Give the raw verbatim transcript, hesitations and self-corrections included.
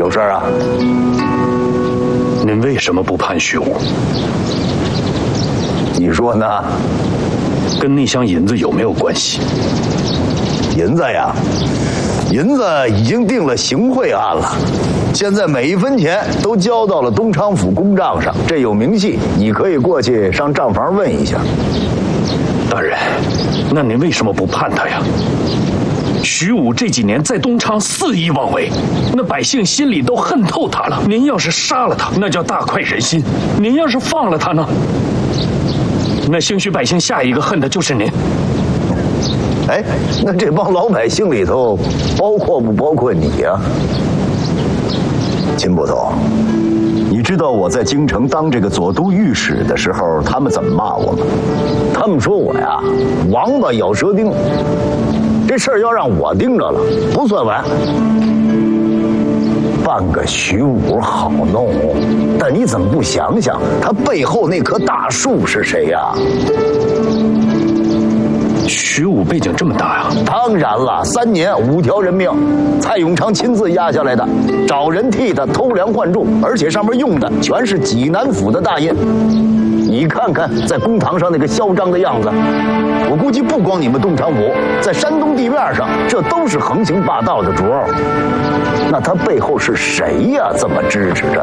有事啊？ 您为什么不判徐武？ 你说呢？ 跟那箱银子有没有关系？ 银子呀，银子已经定了行贿案了，现在每一分钱都交到了东昌府公账上，这有明细，你可以过去上账房问一下。 大人，那您为什么不判他呀？徐武这几年在东昌肆意妄为，那百姓心里都恨透他了。您要是杀了他，那叫大快人心；您要是放了他呢，那兴许百姓下一个恨的就是您。 哎，那这帮老百姓里头，包括不包括你呀？秦捕头，你知道我在京城当这个左都御史的时候，他们怎么骂我吗？他们说我呀，王八咬舌钉。这事儿要让我盯着了，不算完。办个徐武好弄，但你怎么不想想，他背后那棵大树是谁呀？ 徐武背景这么大呀？ 当然了，三年五条人命，蔡永昌亲自压下来的，找人替他偷梁换柱，而且上面用的全是济南府的大印。你看看在公堂上那个嚣张的样子，我估计不光你们东昌府，在山东地面上，这都是横行霸道的主儿。那他背后是谁呀？这么支持着？